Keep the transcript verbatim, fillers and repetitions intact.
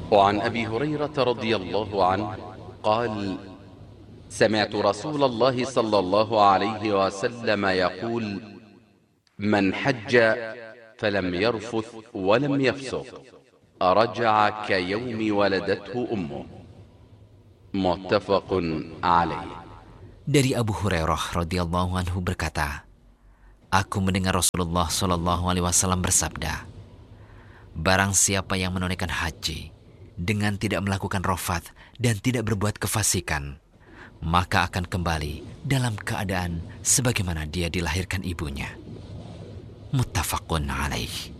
وعن أبي هريرة رضي الله عنه قال: سمعت رسول الله صلى الله عليه وسلم يقول: من حج فلم يرفث ولم يفسق رجع كيوم ولدته أمه. متفق عليه. Dari Abu Hurairah radhiyallahu anhu berkata, aku mendengar Rasulullah shallallahu alaihi wasallam bersabda, barang siapa yang menunaikan haji dengan tidak melakukan rafat dan tidak berbuat kefasikan, maka akan kembali dalam keadaan sebagaimana dia dilahirkan ibunya. Muttafaqun alaih.